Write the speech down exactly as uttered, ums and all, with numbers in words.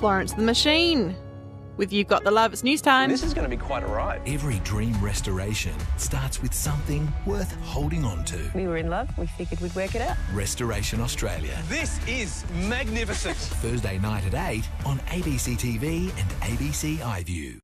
Florence the Machine. With You've Got the Love, it's news time. This is going to be quite a ride. Every dream restoration starts with something worth holding on to. We were in love. We figured we'd work it out. Restoration Australia. This is magnificent. Thursday night at eight on A B C T V and A B C iView.